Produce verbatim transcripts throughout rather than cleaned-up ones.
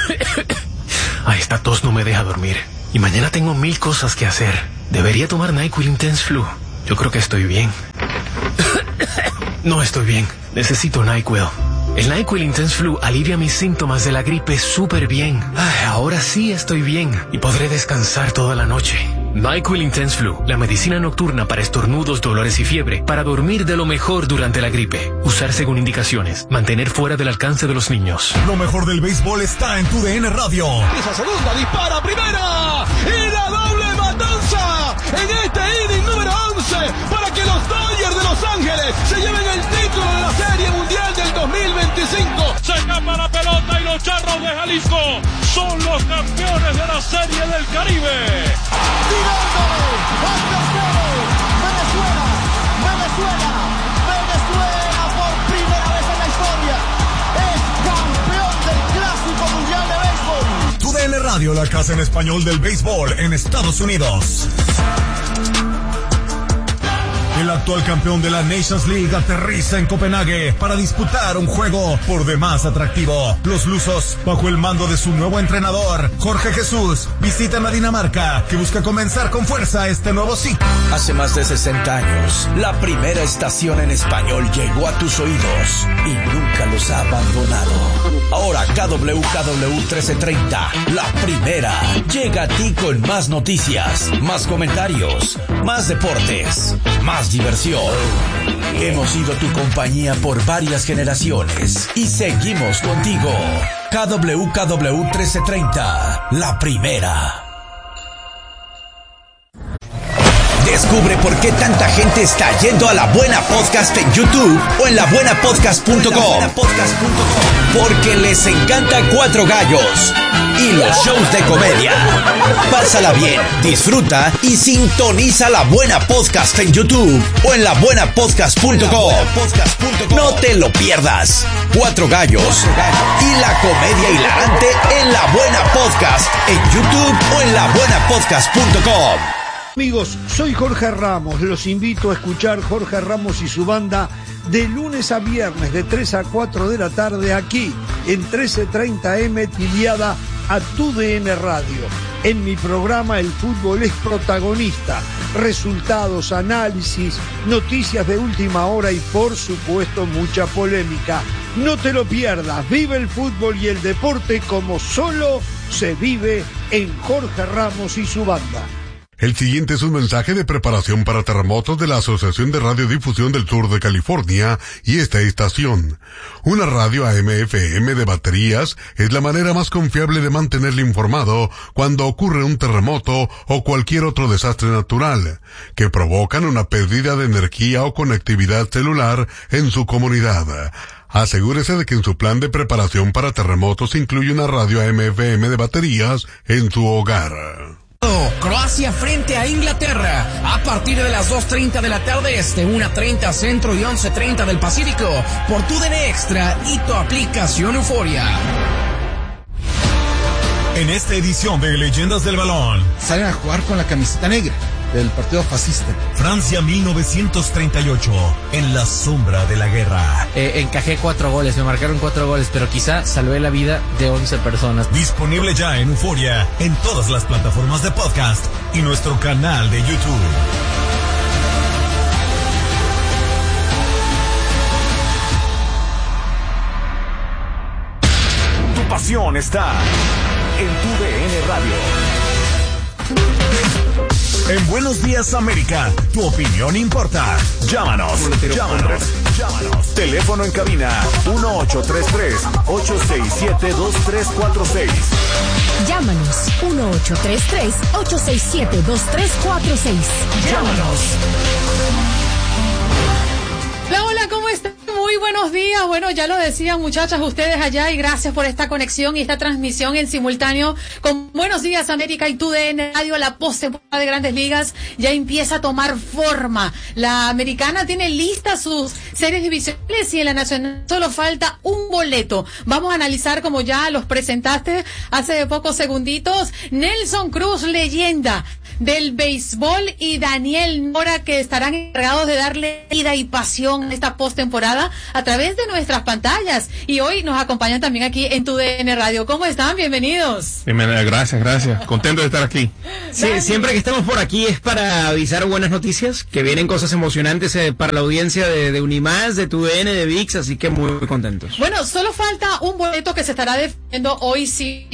Ay, esta tos no me deja dormir. Y mañana tengo mil cosas que hacer. Debería tomar NyQuil Intense Flu. Yo creo que estoy bien. No estoy bien. Necesito NyQuil. El NyQuil Intense Flu alivia mis síntomas de la gripe súper bien. Ay, ahora sí estoy bien y podré descansar toda la noche. NyQuil Intense Flu, la medicina nocturna para estornudos, dolores y fiebre, para dormir de lo mejor durante la gripe. Usar según indicaciones. Mantener fuera del alcance de los niños. Lo mejor del béisbol está en tu D N Radio. Esa segunda, dispara primera y la doble matanza en este inning número once para que los Dodgers de Los Ángeles se lleven el título de la Serie Mundial del dos mil veinticinco. Se escapa la pelota y los Charros de Jalisco son los campeones de la Serie del Caribe. Venezuela, Venezuela, Venezuela por primera vez en la historia es campeón del Clásico Mundial de Béisbol. Tu D N Radio, la casa en español del béisbol en Estados Unidos. El actual campeón de la Nations League aterriza en Copenhague para disputar un juego por demás atractivo. Los lusos, bajo el mando de su nuevo entrenador, Jorge Jesús, visitan a Dinamarca, que busca comenzar con fuerza este nuevo ciclo. Hace más de sesenta años, la primera estación en español llegó a tus oídos y nunca los ha abandonado. Ahora K W K W trece treinta, la primera, llega a ti con más noticias, más comentarios, más deportes, más diversión. Hemos sido tu compañía por varias generaciones y seguimos contigo. K W K W trece treinta, la primera. Descubre por qué tanta gente está yendo a La Buena Podcast en YouTube o en la buena podcast punto com. Porque les encanta Cuatro Gallos y los shows de comedia. Pásala bien, disfruta y sintoniza La Buena Podcast en YouTube o en la buena podcast punto com. No te lo pierdas. Cuatro Gallos y la comedia hilarante en La Buena Podcast en YouTube o en la buena podcast punto com. Amigos, soy Jorge Ramos, los invito a escuchar Jorge Ramos y su banda de lunes a viernes de tres a cuatro de la tarde aquí en trece treinta eme tiliada a Tu D N Radio. En mi programa el fútbol es protagonista, resultados, análisis, noticias de última hora y por supuesto mucha polémica. No te lo pierdas, vive el fútbol y el deporte como solo se vive en Jorge Ramos y su banda. El siguiente es un mensaje de preparación para terremotos de la Asociación de Radiodifusión del Sur de California y esta estación. Una radio A M F M de baterías es la manera más confiable de mantenerle informado cuando ocurre un terremoto o cualquier otro desastre natural, que provocan una pérdida de energía o conectividad celular en su comunidad. Asegúrese de que en su plan de preparación para terremotos incluye una radio A M F M de baterías en su hogar. Croacia frente a Inglaterra a partir de las dos treinta de la tarde este, una treinta centro y once treinta del Pacífico por tu D N Extra y tu aplicación Euforia. En esta edición de Leyendas del Balón, salen a jugar con la camiseta negra del partido fascista. Francia mil novecientos treinta y ocho, en la sombra de la guerra. Eh, encajé cuatro goles, me marcaron cuatro goles, pero quizá salvé la vida de once personas. Disponible ya en Euforia, en todas las plataformas de podcast y nuestro canal de YouTube. Tu pasión está en Tu D N Radio. En Buenos Días América, tu opinión importa. Llámanos, llámanos, llámanos. Teléfono en cabina uno ocho tres tres, ocho seis siete, dos tres cuatro seis. Llámanos uno ocho tres tres, ocho seis siete, dos tres cuatro seis. Llámanos. Hola, hola, ¿cómo están? Muy buenos días. Bueno, ya lo decían muchachas ustedes allá y gracias por esta conexión y esta transmisión en simultáneo con Buenos Días América y Tu D N Radio. La postemporada de Grandes Ligas ya empieza a tomar forma. La americana tiene listas sus series divisionales y en la nacional solo falta un boleto. Vamos a analizar, como ya los presentaste hace pocos segunditos, Nelson Cruz, leyenda. del béisbol, y Daniel Nora, que estarán encargados de darle vida y pasión a esta postemporada a través de nuestras pantallas. Y hoy nos acompañan también aquí en Tu D N Radio. ¿Cómo están? Bienvenidos. Bienvenida, gracias, gracias. Contento de estar aquí. Sí, siempre que estamos por aquí es para avisar buenas noticias, que vienen cosas emocionantes eh, para la audiencia de, de Unimás, de Tu D N, de V I X, así que muy, muy contentos. Bueno, solo falta un boleto que se estará defendiendo hoy, sí.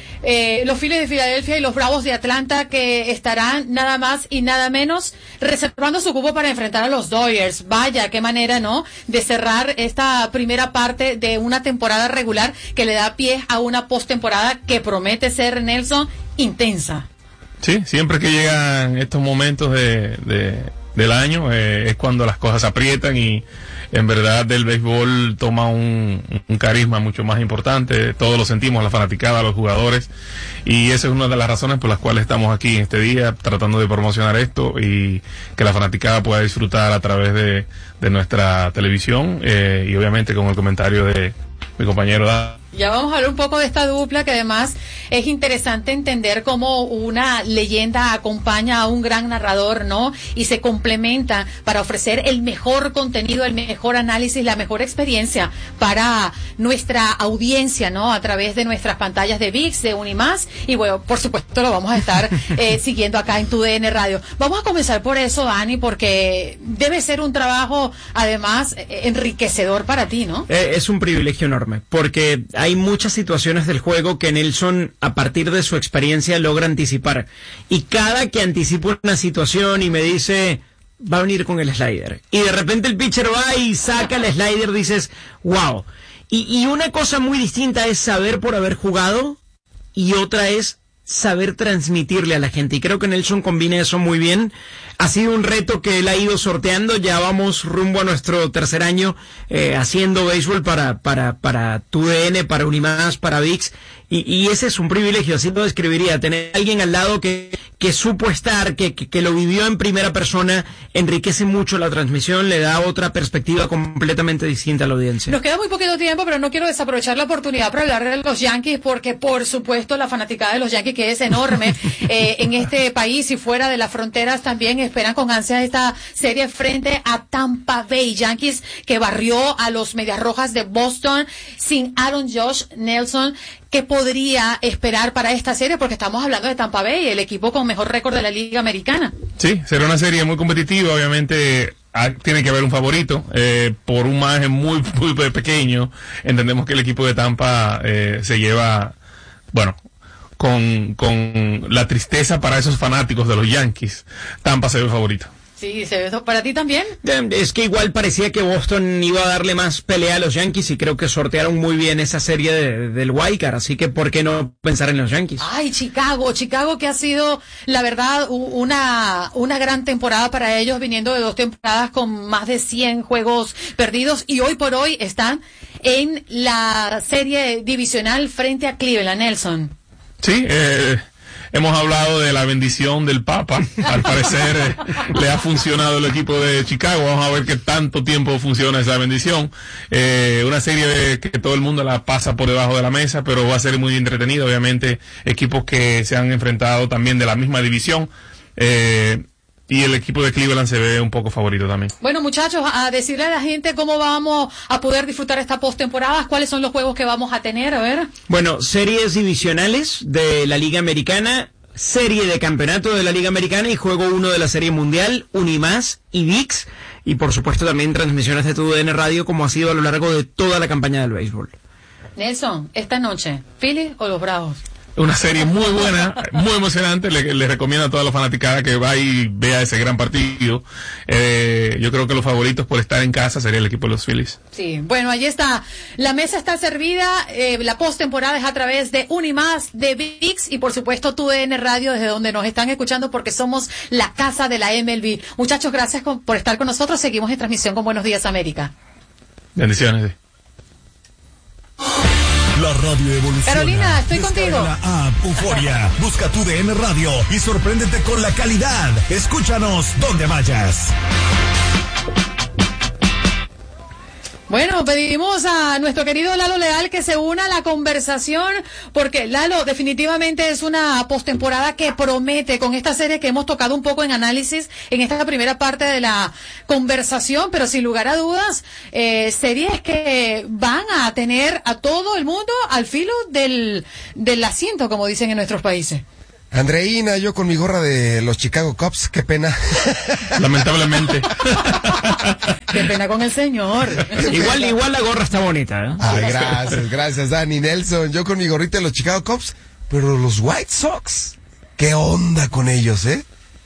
Eh, los Phillies de Filadelfia y los Bravos de Atlanta, que estarán nada más y nada menos reservando su cupo para enfrentar a los Dodgers. Vaya, qué manera, ¿no?, de cerrar esta primera parte de una temporada regular que le da pie a una postemporada que promete ser, Nelson, intensa. Sí, siempre que llegan estos momentos de, de del año eh, es cuando las cosas aprietan y en verdad el béisbol toma un, un carisma mucho más importante. Todos lo sentimos, la fanaticada, los jugadores, y esa es una de las razones por las cuales estamos aquí este día tratando de promocionar esto y que la fanaticada pueda disfrutar a través de, de nuestra televisión eh, y obviamente con el comentario de mi compañero Dan. Ya vamos a hablar un poco de esta dupla, que además es interesante entender cómo una leyenda acompaña a un gran narrador, ¿no? Y se complementa para ofrecer el mejor contenido, el mejor análisis, la mejor experiencia para nuestra audiencia, ¿no? A través de nuestras pantallas de V I X, de Unimás, y bueno, por supuesto lo vamos a estar eh, siguiendo acá en Tu D N Radio. Vamos a comenzar por eso, Dani, porque debe ser un trabajo además eh, enriquecedor para ti, ¿no? Eh, es un privilegio enorme, porque hay muchas situaciones del juego que Nelson, a partir de su experiencia, logra anticipar. Y cada que anticipo una situación y me dice, va a venir con el slider, y de repente el pitcher va y saca el slider, dices, wow. Y, y una cosa muy distinta es saber por haber jugado, y otra es saber transmitirle a la gente. Y creo que Nelson combina eso muy bien. Ha sido un reto que él ha ido sorteando. Ya vamos rumbo a nuestro tercer año eh, haciendo béisbol para, para, para Tu D N, para Unimás, para V I X. Y, y ese es un privilegio, así lo describiría. Tener a alguien al lado que, que supo estar, que, que, que lo vivió en primera persona, enriquece mucho la transmisión, le da otra perspectiva completamente distinta a la audiencia. Nos queda muy poquito tiempo, pero no quiero desaprovechar la oportunidad para hablar de los Yankees, porque por supuesto la fanaticada de los Yankees, que es enorme eh, en este país y fuera de las fronteras, también esperan con ansias esta serie frente a Tampa Bay. Yankees que barrió a los Medias Rojas de Boston sin Aaron Josh. Nelson, ¿qué podría esperar para esta serie? Porque estamos hablando de Tampa Bay, el equipo con mejor récord de la Liga Americana. Sí, será una serie muy competitiva, obviamente. Ah, tiene que haber un favorito, eh, por un margen muy, muy pequeño. Entendemos que el equipo de Tampa eh, se lleva, bueno, con, con la tristeza para esos fanáticos de los Yankees. Tampa se ve favorito. Sí, ¿se ve para ti también? Es que igual parecía que Boston iba a darle más pelea a los Yankees, y creo que sortearon muy bien esa serie de, del Wildcard, así que ¿por qué no pensar en los Yankees? Ay, Chicago, Chicago que ha sido, la verdad, una, una gran temporada para ellos, viniendo de dos temporadas con más de cien juegos perdidos, y hoy por hoy están en la serie divisional frente a Cleveland. Nelson. Sí, eh... hemos hablado de la bendición del Papa. Al parecer eh, le ha funcionado el equipo de Chicago. Vamos a ver qué tanto tiempo funciona esa bendición. Eh, una serie de que todo el mundo la pasa por debajo de la mesa, pero va a ser muy entretenida. Obviamente, equipos que se han enfrentado también de la misma división. Eh, Y el equipo de Cleveland se ve un poco favorito también. Bueno, muchachos, a decirle a la gente cómo vamos a poder disfrutar esta postemporada, cuáles son los juegos que vamos a tener, a ver. Bueno, series divisionales de la Liga Americana, serie de campeonato de la Liga Americana y juego uno de la Serie Mundial, Unimás y V I X, y por supuesto también transmisiones de Tu D N Radio, como ha sido a lo largo de toda la campaña del béisbol. Nelson, esta noche, ¿Phillies o los Bravos? Una serie muy buena, muy emocionante. Le, le recomiendo a toda la fanaticada que va y vea ese gran partido. Eh, yo creo que los favoritos por estar en casa sería el equipo de los Phillies. Sí, bueno, allí está. La mesa está servida. Eh, la postemporada es a través de Unimás, de V I X y por supuesto Tu D N Radio, desde donde nos están escuchando, porque somos la casa de la M L B. Muchachos, gracias con, por estar con nosotros. Seguimos en transmisión con Buenos Días América. Bendiciones. Sí. La radio evoluciona. Carolina, estoy contigo. La app Euforia. Busca Tu D N Radio y sorpréndete con la calidad. Escúchanos donde vayas. Bueno, pedimos a nuestro querido Lalo Leal que se una a la conversación, porque Lalo definitivamente es una postemporada que promete con esta serie que hemos tocado un poco en análisis en esta primera parte de la conversación, pero sin lugar a dudas, eh, series que van a tener a todo el mundo al filo del, del asiento, como dicen en nuestros países. Andreina, yo con mi gorra de los Chicago Cubs, qué pena. Lamentablemente. Qué pena con el señor. Igual, igual la gorra está bonita, ¿eh? Ay, gracias, gracias, Dani Nelson. Yo con mi gorrita de los Chicago Cubs, pero los White Sox, ¿qué onda con ellos, eh?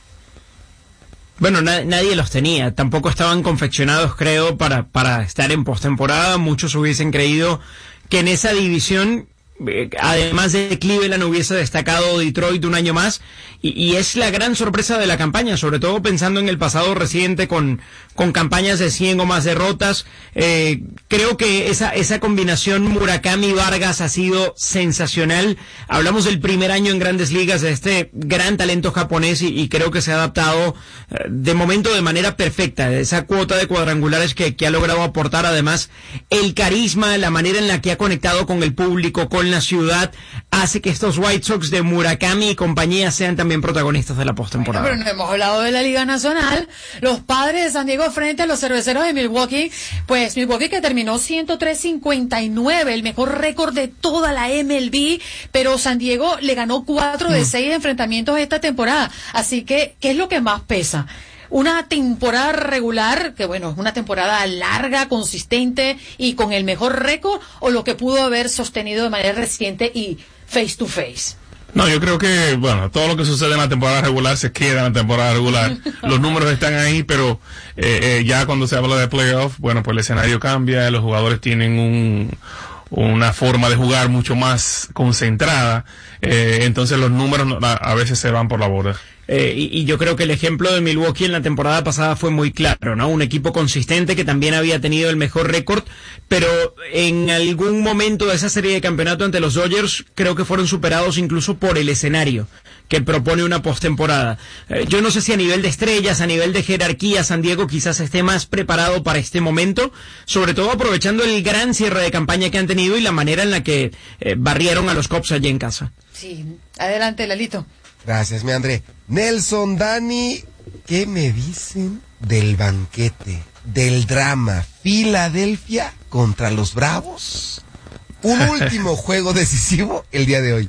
Bueno, na- nadie los tenía, tampoco estaban confeccionados, creo, para, para estar en postemporada. Muchos hubiesen creído que en esa división, eh, además de Cleveland, hubiese destacado Detroit un año más, y, y es la gran sorpresa de la campaña, sobre todo pensando en el pasado reciente con, con campañas de cien o más derrotas. Eh, creo que esa, esa combinación Murakami-Vargas ha sido sensacional. Hablamos del primer año en Grandes Ligas de este gran talento japonés y, y creo que se ha adaptado eh, de momento de manera perfecta. Esa cuota de cuadrangulares que, que ha logrado aportar, además el carisma, la manera en la que ha conectado con el público, con la ciudad, hace que estos White Sox de Murakami y compañía sean también protagonistas de la postemporada. Bueno, pero no hemos hablado de la Liga Nacional. Los Padres de San Diego frente a los Cerveceros de Milwaukee. Pues Milwaukee que terminó ciento tres cincuenta y nueve, el mejor récord de toda la M L B, pero San Diego le ganó cuatro de seis enfrentamientos esta temporada. Así que, ¿qué es lo que más pesa? Una temporada regular, que bueno, una temporada larga, consistente y con el mejor récord, o lo que pudo haber sostenido de manera reciente y face to face. No, yo creo que, bueno, todo lo que sucede en la temporada regular se queda en la temporada regular. Los números están ahí, pero eh, eh, ya cuando se habla de playoff, bueno, pues el escenario cambia, los jugadores tienen un, una forma de jugar mucho más concentrada, eh, entonces los números a, a veces se van por la borda. Eh, y, y yo creo que el ejemplo de Milwaukee en la temporada pasada fue muy claro, ¿no? Un equipo consistente que también había tenido el mejor récord, pero en algún momento de esa serie de campeonato ante los Dodgers creo que fueron superados incluso por el escenario que propone una postemporada. Eh, yo no sé si a nivel de estrellas, a nivel de jerarquía, San Diego quizás esté más preparado para este momento, sobre todo aprovechando el gran cierre de campaña que han tenido y la manera en la que eh, barrieron a los Cubs allí en casa. Sí, adelante, Lalito. Gracias, mi André. Nelson, Dani, ¿qué me dicen del banquete, del drama? Filadelfia contra los Bravos. Un último juego decisivo el día de hoy.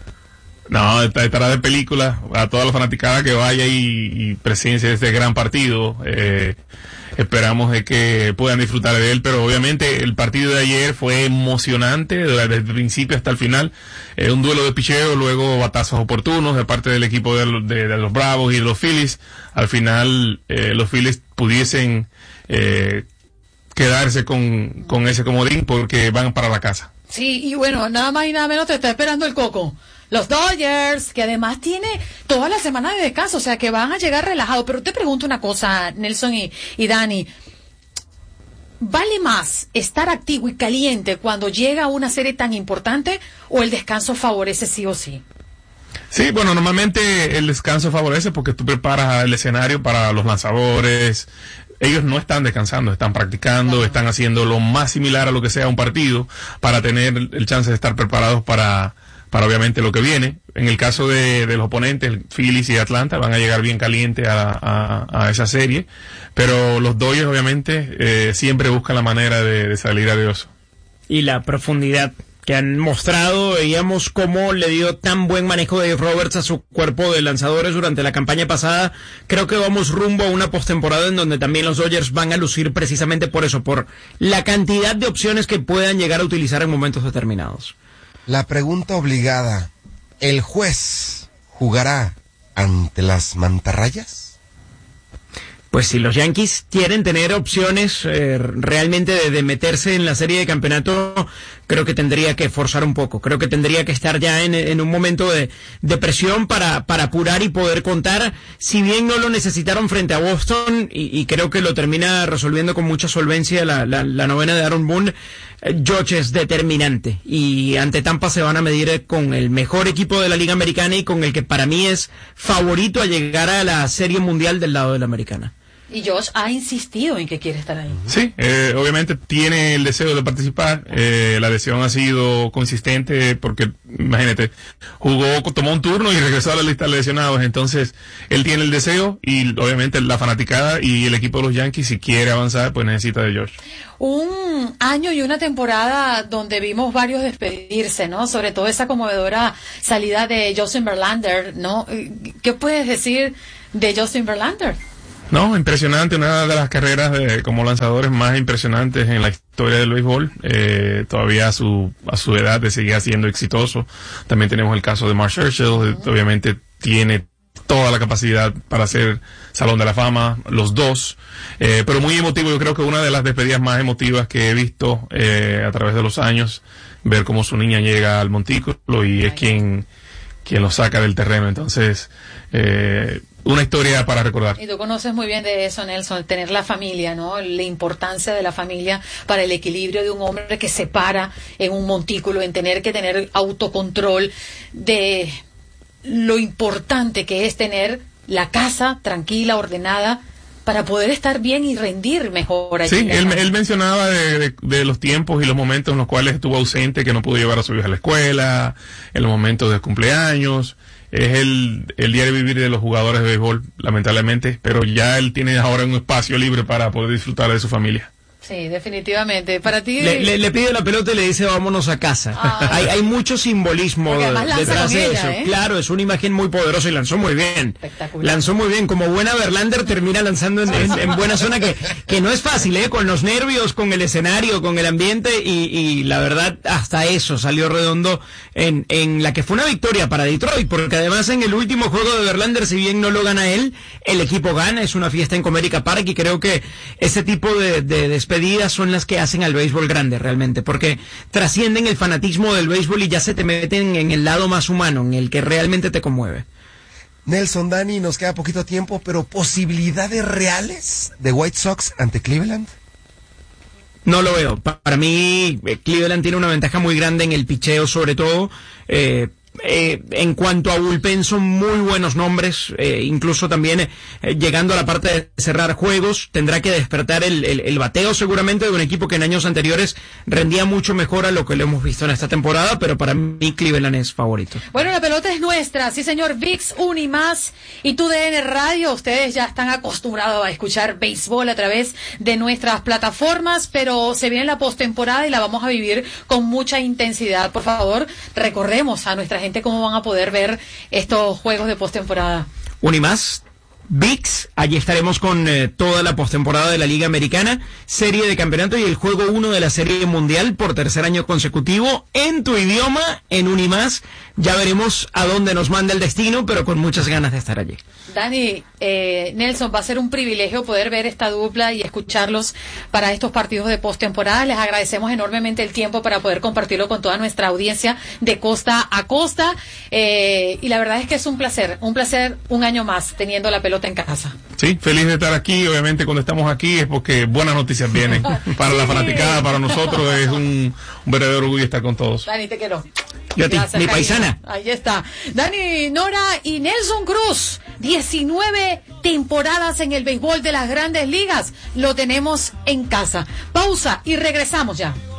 No, estará de película a toda la fanaticada que vaya y, y presencia este gran partido. Eh, esperamos de que puedan disfrutar de él, pero obviamente el partido de ayer fue emocionante desde el principio hasta el final. Eh, un duelo de picheo, luego batazos oportunos de parte del equipo de, de, de los Bravos y de los Phillies. Al final eh, los Phillies pudiesen eh, quedarse con, con ese comodín porque van para la casa. Sí, y bueno, nada más y nada menos te está esperando el coco. Los Dodgers, que además tiene toda la semana de descanso, o sea que van a llegar relajados. Pero te pregunto una cosa, Nelson y, y Dani. ¿Vale más estar activo y caliente cuando llega una serie tan importante o el descanso favorece sí o sí? Sí, bueno, normalmente el descanso favorece porque tú preparas el escenario para los lanzadores. Ellos no están descansando, están practicando, claro. Están haciendo lo más similar a lo que sea un partido para tener el chance de estar preparados para... para obviamente lo que viene. En el caso de, de los oponentes, Phillies y Atlanta, van a llegar bien caliente a, a, a esa serie, pero los Dodgers obviamente eh, siempre buscan la manera de, de salir airoso. Y la profundidad que han mostrado, veíamos cómo le dio tan buen manejo de Roberts a su cuerpo de lanzadores durante la campaña pasada. Creo que vamos rumbo a una postemporada en donde también los Dodgers van a lucir precisamente por eso, por la cantidad de opciones que puedan llegar a utilizar en momentos determinados. La pregunta obligada, ¿el juez jugará ante las mantarrayas? Pues si los Yankees quieren tener opciones eh, realmente de, de meterse en la serie de campeonato, creo que tendría que forzar un poco. Creo que tendría que estar ya en, en un momento de, de presión para, para apurar y poder contar. Si bien no lo necesitaron frente a Boston, y, y creo que lo termina resolviendo con mucha solvencia la, la, la novena de Aaron Boone, eh, George es determinante. Y ante Tampa se van a medir con el mejor equipo de la Liga Americana y con el que para mí es favorito a llegar a la Serie Mundial del lado de la Americana. Y Josh ha insistido en que quiere estar ahí. Sí, eh, obviamente tiene el deseo de participar. Eh, la lesión ha sido consistente porque, imagínate, jugó, tomó un turno y regresó a la lista de lesionados. Entonces, él tiene el deseo y obviamente la fanaticada y el equipo de los Yankees, si quiere avanzar, pues necesita de Josh. Un año y una temporada donde vimos varios despedirse, ¿no? Sobre todo esa conmovedora salida de Justin Verlander, ¿no? ¿Qué puedes decir de Justin Verlander? No, impresionante, una de las carreras de, como lanzadores más impresionantes en la historia del béisbol. Eh, todavía a su a su edad de seguir siendo exitoso. También tenemos el caso de Mark Scherzer, uh-huh. Obviamente tiene toda la capacidad para ser Salón de la Fama, los dos. Eh, pero muy emotivo, yo creo que una de las despedidas más emotivas que he visto eh, a través de los años, ver cómo su niña llega al montículo y es quien, quien lo saca del terreno. Entonces, eh, una historia para recordar. Y tú conoces muy bien de eso, Nelson, el tener la familia, ¿no? La importancia de la familia para el equilibrio de un hombre que se para en un montículo, en tener que tener autocontrol, de lo importante que es tener la casa tranquila, ordenada, para poder estar bien y rendir mejor allí. Sí, él, él mencionaba de, de, de los tiempos y los momentos en los cuales estuvo ausente, que no pudo llevar a su hija a la escuela, en los momentos de cumpleaños. Es el, el diario vivir de los jugadores de béisbol, lamentablemente, pero ya él tiene ahora un espacio libre para poder disfrutar de su familia. Sí, definitivamente. Para ti... Le, le, le pide la pelota y le dice vámonos a casa. Ah. Hay, hay mucho simbolismo detrás de eso. ¿Eh? Claro, es una imagen muy poderosa y lanzó muy bien. Espectacular. Lanzó muy bien. Como buena Verlander termina lanzando en, en, en buena zona, que, que no es fácil, ¿eh? Con los nervios, con el escenario, con el ambiente y, y la verdad hasta eso salió redondo en, en la que fue una victoria para Detroit, porque además en el último juego de Verlander, si bien no lo gana él, el equipo gana, es una fiesta en Comerica Park y creo que ese tipo de, de despedidas son las que hacen al béisbol grande realmente, porque trascienden el fanatismo del béisbol y ya se te meten en el lado más humano, en el que realmente te conmueve. Nelson, Dani, nos queda poquito tiempo, pero ¿posibilidades reales de White Sox ante Cleveland? No lo veo. Para mí, Cleveland tiene una ventaja muy grande en el picheo, sobre todo. Eh, Eh, en cuanto a bullpen son muy buenos nombres, eh, incluso también eh, llegando a la parte de cerrar juegos tendrá que despertar el, el, el bateo seguramente de un equipo que en años anteriores rendía mucho mejor a lo que lo hemos visto en esta temporada, pero para mí Cleveland es favorito. Bueno, la pelota es nuestra, sí señor. ViX, Unimás y T U D N Radio, ustedes ya están acostumbrados a escuchar béisbol a través de nuestras plataformas, pero se viene la postemporada y la vamos a vivir con mucha intensidad. Por favor, recorremos a nuestra gente cómo van a poder ver estos juegos de postemporada. Unimás, ViX, allí estaremos con eh, toda la postemporada de la Liga Americana, serie de campeonato y el juego uno de la Serie Mundial por tercer año consecutivo en tu idioma, en Unimás. Ya veremos a dónde nos manda el destino, pero con muchas ganas de estar allí. Dani, eh, Nelson, va a ser un privilegio poder ver esta dupla y escucharlos para estos partidos de postemporada. Les agradecemos enormemente el tiempo para poder compartirlo con toda nuestra audiencia de costa a costa. Eh, y la verdad es que es un placer, un placer un año más teniendo la pelota en casa. Sí, feliz de estar aquí. Obviamente cuando estamos aquí es porque buenas noticias vienen. Para sí. La fanaticada, para nosotros es un, un verdadero orgullo estar con todos. Dani, te quiero. Yo a ti, mi paisana. Ahí está. Dani, Nora y Nelson Cruz. diecinueve temporadas en el béisbol de las Grandes Ligas. Lo tenemos en casa. Pausa y regresamos ya.